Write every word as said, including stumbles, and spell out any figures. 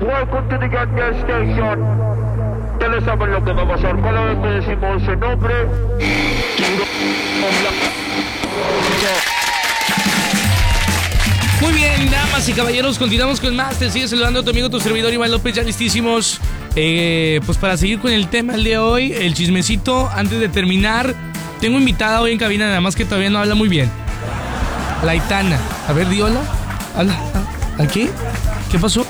Welcome to the Gas Gas Station. Ya le saben lo que va a pasar. Cada vez que decimos ese nombre, muy bien, damas y caballeros, continuamos con más. Te sigue saludando a tu amigo, tu servidor Iván López, ya listísimos. Eh, pues para seguir con el tema el día de hoy, el chismecito. Antes de terminar, tengo invitada hoy en cabina, nada más que todavía no habla muy bien. La Aitana. A ver, di hola. Hola. ¿Aquí? ¿Qué pasó?